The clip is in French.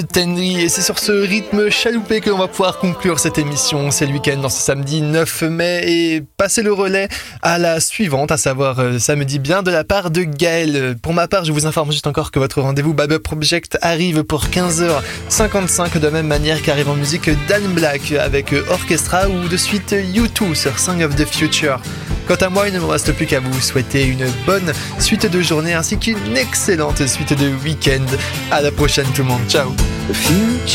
Tenry, et c'est sur ce rythme chaloupé que l'on va pouvoir conclure cette émission. C'est le week-end dans ce samedi 9 mai et passer le relais à la suivante, à savoir samedi bien de la part de Gaël. Pour ma part, je vous informe juste encore que votre rendez-vous Bubble Project arrive pour 15h55 de la même manière qu'arrive en musique Dan Black avec Orchestra ou de suite U2 sur Song of the Future. Quant à moi, il ne me reste plus qu'à vous souhaiter une bonne suite de journée ainsi qu'une excellente suite de week-end. À la prochaine tout le monde, ciao.